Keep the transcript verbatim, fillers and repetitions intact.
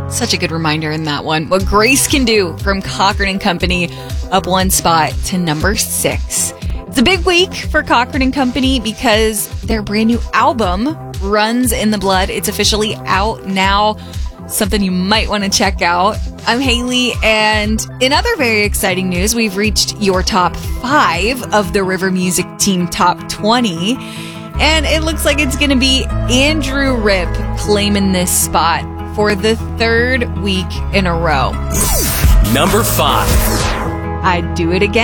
Such a good reminder in that one. What Grace Can Do from Cochran and Company, up one spot to number six. It's a big week for Cochran and Company because their brand new album, Runs in the Blood, it's officially out now. Something you might want to check out. I'm Haley, and in other very exciting news, we've reached your top five of the River Music Team Top twenty. And it looks like it's going to be Andrew Ripp claiming this spot for the third week in a row. Number five. I'd do it again.